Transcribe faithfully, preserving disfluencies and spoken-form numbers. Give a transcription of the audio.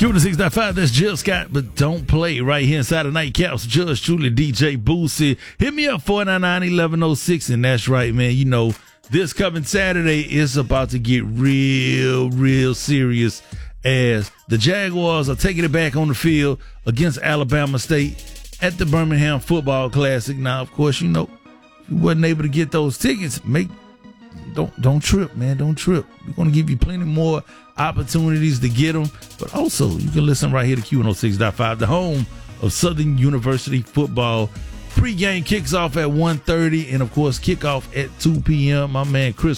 Q one oh six point five, that's Jill Scott, but don't play right here inside the Nightcaps. Judge truly, D J Boosie. Hit me up, four nine nine, eleven oh six, and that's right, man. You know, this coming Saturday is about to get real, real serious as the Jaguars are taking it back on the field against Alabama State at the Birmingham Football Classic. Now, of course, you know, if you wasn't able to get those tickets, make don't don't trip, man. Don't trip. We're going to give you plenty more opportunities to get them. But also, you can listen right here to Q one oh six point five, the home of Southern University football. Pre-game kicks off at one thirty, and, of course, kickoff at two p.m. My man Chris